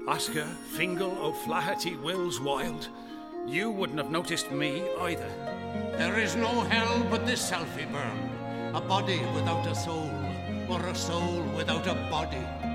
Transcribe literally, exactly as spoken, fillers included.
Oscar, Fingal, O'Flaherty, Wills, Wild. You wouldn't have noticed me either. There is no hell but the selfie burn. A body without a soul, or a soul without a body.